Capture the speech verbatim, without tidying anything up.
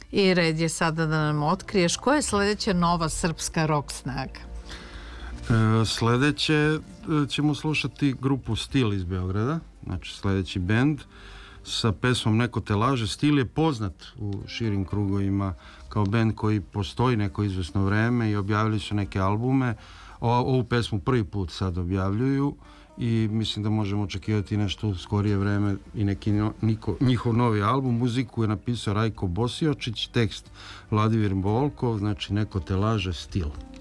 I red je sada da nam otkriješ koja je sledeća nova srpska rock snaga. E, sledeće ćemo slušati grupu Stil iz Beograda, znači sledeći bend sa pesmom Neko te laže. Stil je poznat u širim krugovima kao bend koji postoji neko izvesno vreme i objavili su neke albume. O, ovu pesmu prvi put sad objavljuju i mislim da možemo očekivati nešto u skorije vreme i neki no, niko, njihov novi album. Muziku je napisao Rajko Bosiočić, tekst Vladimir Bolkov, znači Neko te laže, Stil.